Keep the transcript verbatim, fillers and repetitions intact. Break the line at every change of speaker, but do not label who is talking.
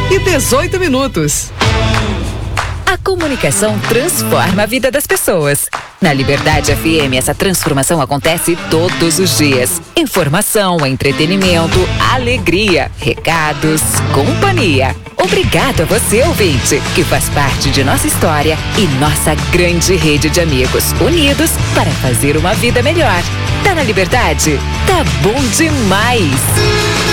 e dezoito minutos.
A comunicação transforma a vida das pessoas. Na Liberdade F M, essa transformação acontece todos os dias. Informação, entretenimento, alegria, recados, companhia. Obrigado a você, ouvinte, que faz parte de nossa história e nossa grande rede de amigos, unidos para fazer uma vida melhor. Tá na Liberdade? Tá bom demais!